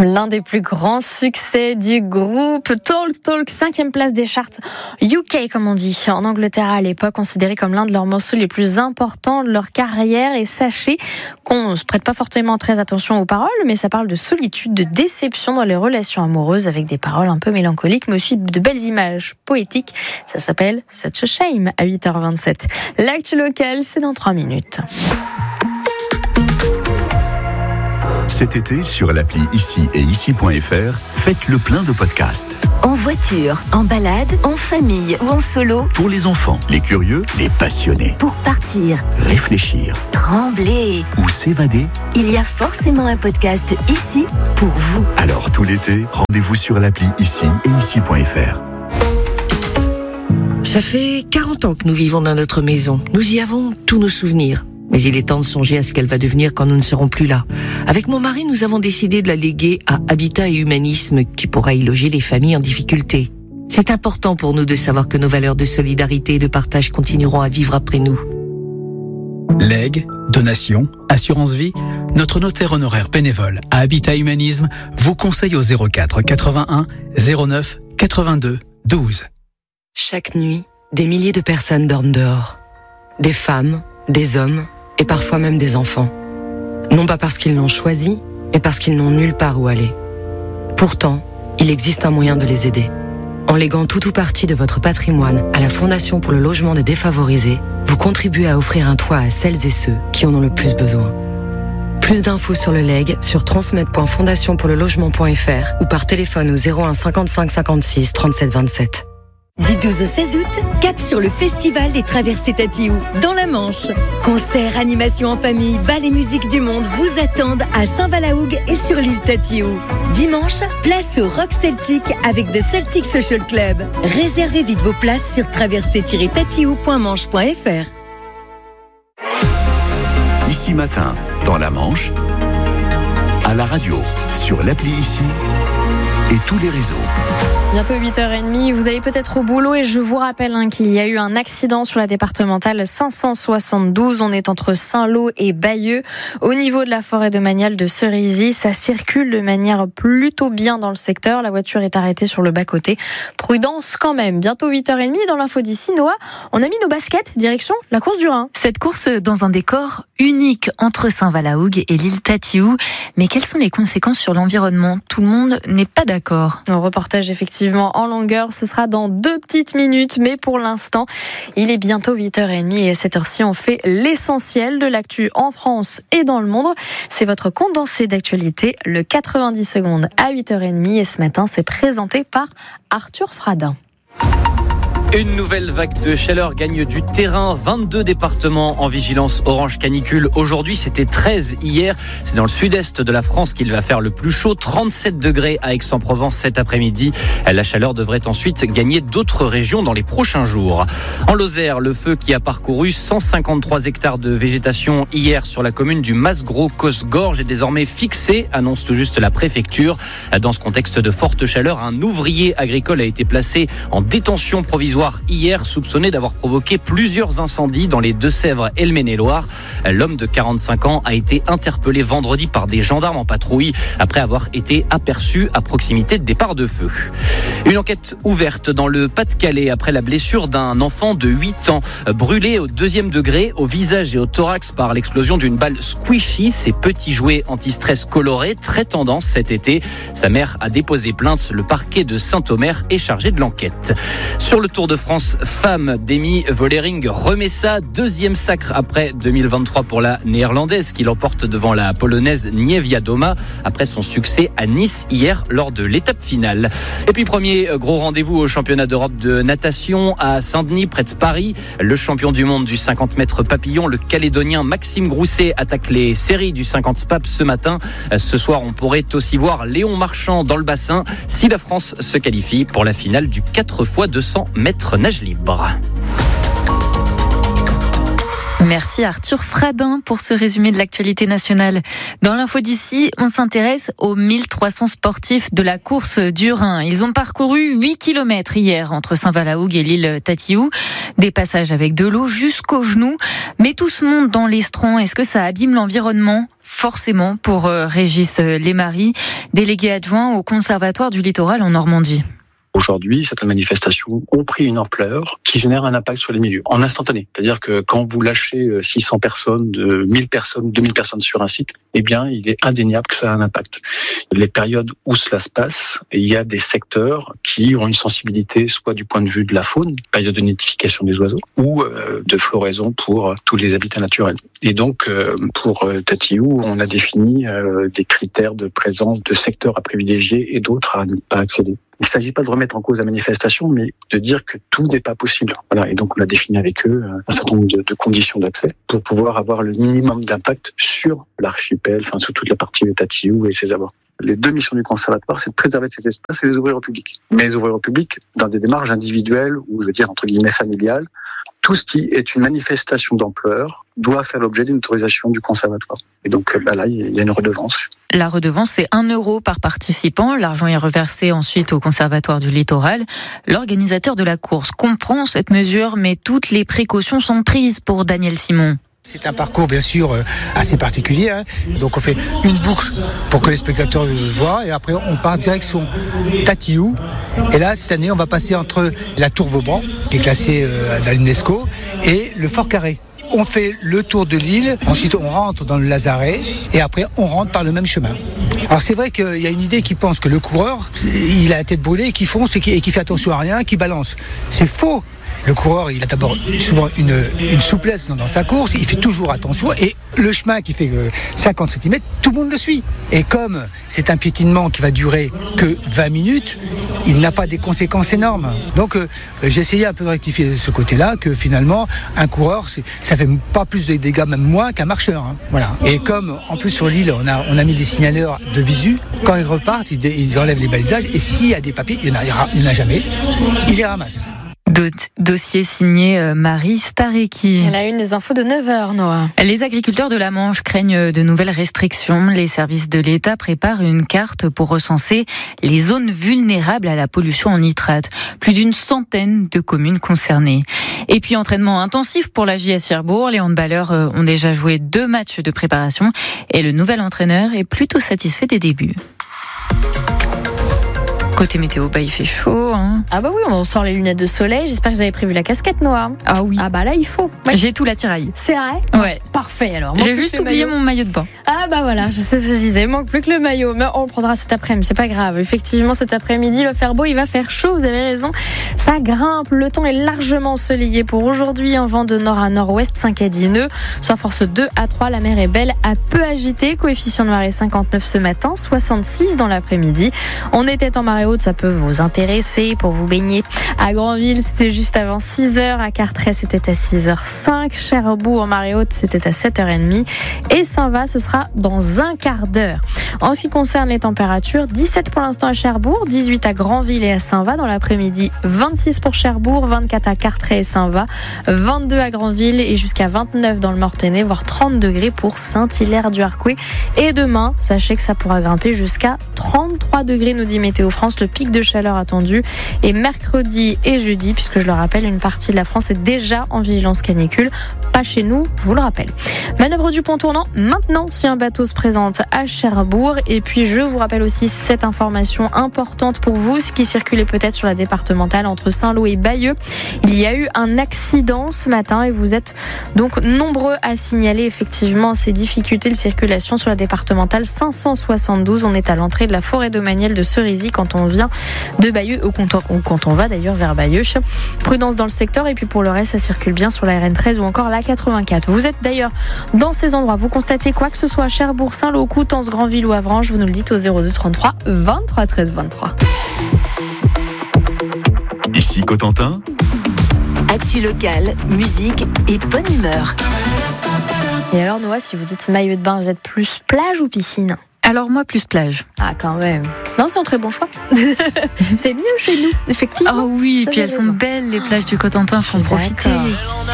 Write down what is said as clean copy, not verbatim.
L'un des plus grands succès du groupe Talk Talk, 5e place des charts UK comme on dit, en Angleterre à l'époque, considéré comme l'un de leurs morceaux les plus importants de leur carrière. Et sachez qu'on ne se prête pas forcément très attention aux paroles, mais ça parle de solitude, de déception dans les relations amoureuses, avec des paroles un peu mélancoliques, mais aussi de belles images poétiques. Ça s'appelle Such a Shame à 8h27. L'actu local, c'est dans 3 minutes. Cet été, sur l'appli Ici et Ici.fr, faites le plein de podcasts. En voiture, en balade, en famille ou en solo. Pour les enfants, les curieux, les passionnés. Pour partir, Réfléchir trembler. ou s'évader. Il y a forcément un podcast ici pour vous. Alors tout l'été, rendez-vous sur l'appli Ici et Ici.fr. Ça fait 40 ans que nous vivons dans notre maison. Nous y avons tous nos souvenirs. Mais il est temps de songer à ce qu'elle va devenir quand nous ne serons plus là. Avec mon mari, nous avons décidé de la léguer à Habitat et Humanisme, qui pourra y loger les familles en difficulté. C'est important pour nous de savoir que nos valeurs de solidarité et de partage continueront à vivre après nous. Legs, donations, assurance vie, notre notaire honoraire bénévole à Habitat Humanisme vous conseille au 04 81 09 82 12. Chaque nuit, des milliers de personnes dorment dehors. Des femmes, des hommes et parfois même des enfants. Non pas parce qu'ils l'ont choisi, mais parce qu'ils n'ont nulle part où aller. Pourtant, il existe un moyen de les aider. En léguant tout ou partie de votre patrimoine à la Fondation pour le logement des défavorisés, vous contribuez à offrir un toit à celles et ceux qui en ont le plus besoin. Plus d'infos sur le legs sur transmet.fondationpourlelogement.fr ou par téléphone au 01 55 56 37 27. Du 12 au 16 août, cap sur le festival des traversées Tatiou, dans la Manche. Concerts, animations en famille, bals et musique du monde vous attendent à Saint-Valahougue et sur l'île Tatiou. Dimanche, place au Rock Celtic avec The Celtic Social Club. Réservez vite vos places sur traversée-tatiou.manche.fr. Ici matin, dans la Manche, à la radio, sur l'appli Ici et tous les réseaux. Bientôt 8h30, vous allez peut-être au boulot et je vous rappelle qu'il y a eu un accident sur la départementale 572. On est entre Saint-Lô et Bayeux, au niveau de la forêt domaniale de Cerisy. Ça circule de manière plutôt bien dans le secteur. La voiture est arrêtée sur le bas-côté. Prudence quand même. Bientôt 8h30, dans l'info d'ici, Noah, on a mis nos baskets direction la course du Rhin. Cette course dans un décor unique entre Saint-Valahougue et l'île Tatiou. Mais quelles sont les conséquences sur l'environnement ? Tout le monde n'est pas d'accord. Un reportage effectivement en longueur, ce sera dans 2 petites minutes, mais pour l'instant, il est bientôt 8h30 et à cette heure-ci, on fait l'essentiel de l'actu en France et dans le monde. C'est votre condensé d'actualité, le 90 secondes à 8h30 et ce matin, c'est présenté par Arthur Fradin. Une nouvelle vague de chaleur gagne du terrain. 22 départements en vigilance orange canicule. Aujourd'hui, c'était 13 hier. C'est dans le sud-est de la France qu'il va faire le plus chaud. 37 degrés à Aix-en-Provence cet après-midi. La chaleur devrait ensuite gagner d'autres régions dans les prochains jours. En Lozère, le feu qui a parcouru 153 hectares de végétation hier sur la commune du Mas-Gros-Cosgorge est désormais fixé, annonce tout juste la préfecture. Dans ce contexte de forte chaleur, un ouvrier agricole a été placé en détention provisoire hier, soupçonné d'avoir provoqué plusieurs incendies dans les Deux-Sèvres et le Maine-et-Loire. L'homme de 45 ans a été interpellé vendredi par des gendarmes en patrouille après avoir été aperçu à proximité de départ de feu. Une enquête ouverte dans le Pas-de-Calais après la blessure d'un enfant de 8 ans brûlé au 2e degré au visage et au thorax par l'explosion d'une balle squishy, ces petits jouets anti-stress colorés très tendance cet été. Sa mère a déposé plainte. Le parquet de Saint-Omer est chargé de l'enquête. Sur le Tour de France femme, Demi Vollering remet ça, 2e sacre après 2023 pour la néerlandaise qui l'emporte devant la polonaise Niewiadoma après son succès à Nice hier lors de l'étape finale. Et puis premier gros rendez-vous au championnat d'Europe de natation à Saint-Denis près de Paris. Le champion du monde du 50 mètres papillon, le Calédonien Maxime Grousset attaque les séries du 50 papes ce matin. Ce soir, on pourrait aussi voir Léon Marchand dans le bassin si la France se qualifie pour la finale du 4x200 mètres nage libre. Merci Arthur Fradin pour ce résumé de l'actualité nationale. Dans l'info d'ici, on s'intéresse aux 1300 sportifs de la course du Rhin. Ils ont parcouru 8 km hier entre Saint-Valahougue et l'île Tatiou. Des passages avec de l'eau jusqu'aux genoux. Mais tout ce monde dans l'estran, est-ce que ça abîme l'environnement ? forcément pour Régis Lemarie, délégué adjoint au Conservatoire du littoral en Normandie. Aujourd'hui, certaines manifestations ont pris une ampleur qui génère un impact sur les milieux, en instantané. C'est-à-dire que quand vous lâchez 600 personnes, 1000 personnes, 2000 personnes sur un site, eh bien, il est indéniable que ça a un impact. Les périodes où cela se passe, il y a des secteurs qui ont une sensibilité, soit du point de vue de la faune, période de nidification des oiseaux, ou de floraison pour tous les habitats naturels. Et donc, pour Tatiou, on a défini des critères de présence de secteurs à privilégier et d'autres à ne pas accéder. Il ne s'agit pas de remettre en cause la manifestation, mais de dire que tout n'est pas possible. Voilà. Et donc, on a défini avec eux un certain nombre de conditions d'accès pour pouvoir avoir le minimum d'impact sur l'archipel, enfin, sur toute la partie de Tatiou et ses abords. Les deux missions du conservatoire, c'est de préserver ces espaces et les ouvrir au public. Mais les ouvrir au public dans des démarches individuelles ou, je veux dire, entre guillemets, familiales. Tout ce qui est une manifestation d'ampleur doit faire l'objet d'une autorisation du conservatoire. Et donc là, il y a une redevance. La redevance, c'est 1 euro par participant. L'argent est reversé ensuite au Conservatoire du littoral. L'organisateur de la course comprend cette mesure, mais toutes les précautions sont prises pour Daniel Simon. C'est un parcours bien sûr assez particulier, donc on fait une boucle pour que les spectateurs le voient et après on part direction Tatiou et là cette année on va passer entre la tour Vauban qui est classée à l'UNESCO et le Fort Carré. On fait le tour de l'île, ensuite on rentre dans le Lazaret et après on rentre par le même chemin. Alors c'est vrai qu'il y a une idée qui pense que le coureur, il a la tête brûlée, qui fonce et qui fait attention à rien, qui balance. C'est faux. Le coureur, il a d'abord souvent une souplesse dans sa course, il fait toujours attention et le chemin qui fait 50 cm, tout le monde le suit. Et comme c'est un piétinement qui va durer que 20 minutes, il n'a pas des conséquences énormes. Donc j'ai essayé un peu de rectifier de ce côté-là, que finalement un coureur, ça fait pas plus de dégâts, même moins qu'un marcheur. Voilà. Et comme en plus sur l'île, on a mis des signaleurs de visu, quand ils repartent, ils enlèvent les balisages et s'il y a des papiers, il n'y en a jamais, ils les ramassent. Dossier signé Marie Stareki. Elle a une des infos de 9h, Noah. Les agriculteurs de la Manche craignent de nouvelles restrictions. Les services de l'État préparent une carte pour recenser les zones vulnérables à la pollution en nitrate. Plus d'une centaine de communes concernées. Et puis entraînement intensif pour la JS Cherbourg. Les handballeurs ont déjà joué 2 matchs de préparation et le nouvel entraîneur est plutôt satisfait des débuts. Côté météo, il fait chaud. Ah bah oui, on sort les lunettes de soleil. J'espère que vous avez prévu la casquette, Noah. Ah oui. Ah bah là, il faut. Ouais. J'ai tout l'attirail. C'est vrai ? Ouais. Parfait alors. J'ai juste oublié mon maillot de bain. Ah bah voilà, je sais ce que je disais. Il manque plus que le maillot. Mais on le prendra cet après-midi, c'est pas grave. Effectivement, cet après-midi, le faire beau, il va faire chaud. Vous avez raison. Ça grimpe. Le temps est largement ensoleillé pour aujourd'hui. Un vent de nord à nord-ouest, 5 à 10 nœuds. Soit force 2 à 3. La mer est belle, à peu agitée. Coefficient de marée 59 ce matin, 66 dans l'après-midi. On était en marée haute, ça peut vous intéresser pour vous baigner. À Granville, c'était juste avant 6h. À Carteret, c'était à 6h05. Cherbourg, en marée haute, c'était à 7h30. Et Saint-Va, ce sera dans un quart d'heure. En ce qui concerne les températures, 17 pour l'instant à Cherbourg, 18 à Granville et à Saint-Va dans l'après-midi, 26 pour Cherbourg, 24 à Carteret et Saint-Va, 22 à Granville et jusqu'à 29 dans le Mortainais, voire 30 degrés pour Saint-Hilaire-du-Harcouët. Et demain, sachez que ça pourra grimper jusqu'à 33 degrés, nous dit Météo France. Le pic de chaleur attendu et mercredi et jeudi, puisque je le rappelle, une partie de la France est déjà en vigilance canicule. Pas chez nous, je vous le rappelle. Manœuvre du pont tournant maintenant si un bateau se présente à Cherbourg. Et puis je vous rappelle aussi cette information importante pour vous, ce qui circulait peut-être sur la départementale entre Saint-Lô et Bayeux. Il y a eu un accident ce matin et vous êtes donc nombreux à signaler effectivement ces difficultés de circulation sur la départementale 572. On est à l'entrée de la forêt domaniale de Cerisy quand on vient de Bayeux ou quand on va d'ailleurs vers Bayeux. Prudence dans le secteur et puis pour le reste ça circule bien sur la RN13 ou encore la 84. Vous êtes d'ailleurs dans ces endroits, vous constatez quoi que ce soit à Cherbourg, Saint-Lô, Coutances, Granville ou Avranches, vous nous le dites au 02 33 23 13 23. Ici Cotentin. Actu locale, musique et bonne humeur. Et alors Noah, si vous dites maillot de bain, vous êtes plus plage ou piscine ? Alors moi, plus plage. Ah quand même. Non, c'est un très bon choix. C'est mieux chez nous, effectivement. Ah oui, et puis elles sont belles, les plages du Cotentin, faut en profiter.